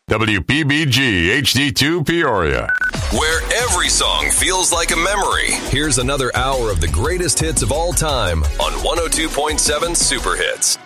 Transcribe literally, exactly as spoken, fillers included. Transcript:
W P B G H D two Peoria. Where every song feels like a memory. Here's another hour of the greatest hits of all time on one oh two point seven Super Hits.